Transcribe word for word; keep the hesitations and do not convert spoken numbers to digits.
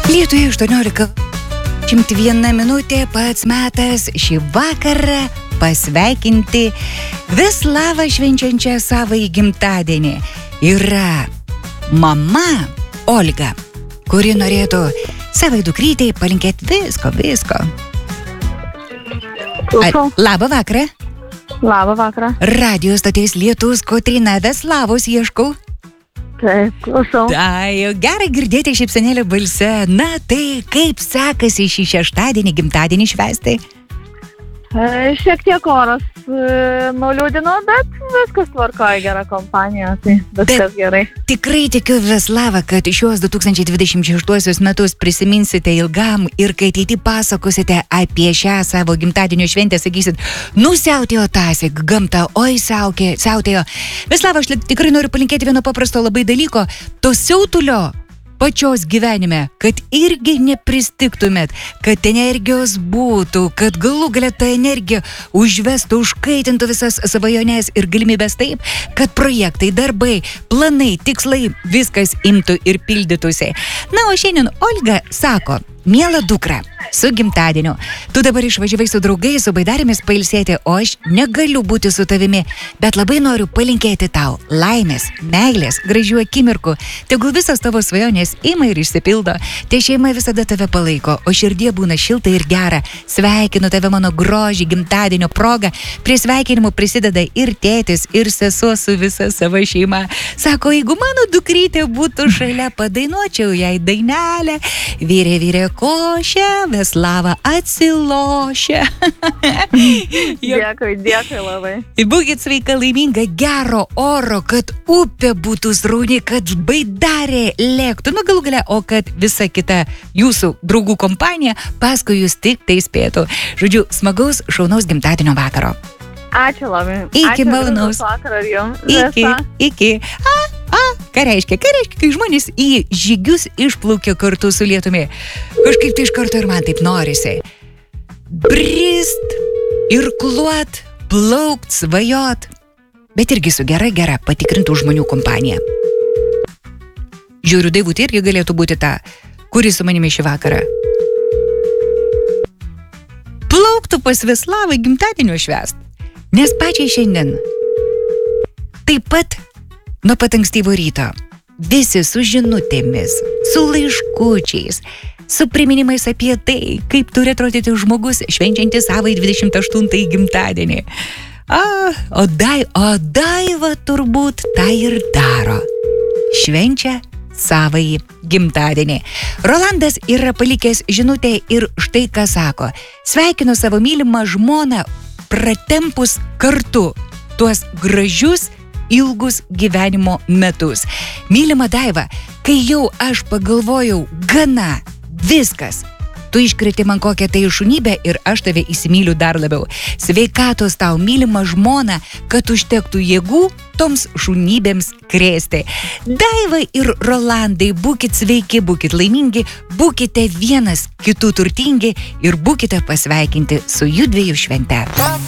Lietuvai aštuoniolika viena minutė, pats metas šį vakarą pasveikinti Vislavą švenčiančią savąjį gimtadienį. Yra mama Olga, kuri norėtų savai dukrytei palinkėti visko, visko. A, labą vakarą. Labą vakarą. Radio stoties Lietus Kotryna Vislavos ieškau. Taip, klausau. Tai gerai girdėti šypsenėlę balse. Na tai kaip sekasi šį šeštadienį gimtadienį švęsti? E, šiek tiek oras e, nuliūdino, bet viskas tvarkoja, gera kompanija, tai viskas bet gerai. Tikrai tikiu, Vislava, kad šios du tūkstančiai dvidešimt šeštuosius metus prisiminsite ilgam ir kai ateity pasakosite apie šią savo gimtadienio šventę, sakysit, nu siautėjo tasik, gamta, oi siaukė, siautėjo. Vislava, aš tikrai noriu palinkėti vieno paprasto labai dalyko, to siautulio pačios gyvenime, kad irgi nepristiktumėt, kad energijos būtų, kad galų galia ta energija užvestų, užkaitintų visas svajones ir galimybės taip, kad projektai, darbai, planai, tikslai, viskas imtų ir pildytųsi. Na, o šiandien Olga sako, miela dukra, su gimtadieniu, tu dabar išvažiavai su draugais, su baidarėmis pailsėti, o aš negaliu būti su tavimi, bet labai noriu palinkėti tau laimės, meilės, gražių akimirkų, tegul visos tavo svajonės ima ir išsipildo, te šeima visada tave palaiko, o širdie būna šilta ir gera. Sveikinu tave mano grožį gimtadienio proga, prie sveikinimų prisideda ir tėtis, ir sesuo su visa savo šeima. Sako, jeigu mano dukrytė būtų šalia, padainuočiau jai dainelę, vyrė vyrė košė, Vislava atsilošia. Dėkui, dėkui labai. Būkit sveika, laiminga, gero oro, kad upė būtų srauni, kad baidarė lėktų, nu galų galia, o kad visa kita jūsų draugų kompanija paskui jūs tik tai spėtų. Žodžiu, smagaus, šaunaus gimtadienio vakaro. Ačiū labai. Iki malonaus. Vakaro ir jums. Iki, iki. A, a, ką reiškia? Ką reiškia, kai žmonės į žygius išplaukia kartu su lietumi? Kažkaip tai iš karto ir man taip norisi. Brist, irkluot, plaukt, svajot, bet irgi su gera, gera patikrintų žmonių kompanija. Žiūriu, Daivutė irgi galėtų būti ta, kuri su manimi šį vakarą plauktų pas Vislavą gimtadienio švęst. Nes pačiai šiandien taip pat nuo pat ankstyvo ryto visi su žinutėmis, su laiškučiais, su priminimais apie tai, kaip turi atrodyti žmogus švenčiantis savąjį dvidešimt aštuntąjį gimtadienį. A, o, dai, o Daiva turbūt tai ir daro. Švenčia savąjį gimtadienį. Rolandas yra palikęs žinutę ir štai ką sako. Sveikinu savo mylimą žmoną pratempus kartu tuos gražius, ilgus gyvenimo metus. Mylima Daiva, kai jau aš pagalvojau, gana, viskas, tu iškriti man kokią tai šunybę ir aš tave įsimyliu dar labiau. Sveikatos tau, mylima žmona, kad užtektų jėgų toms šunybėms krėsti. Daiva ir Rolandai, būkit sveiki, būkit laimingi, būkite vienas kitų turtingi ir būkite pasveikinti su judviejų švente.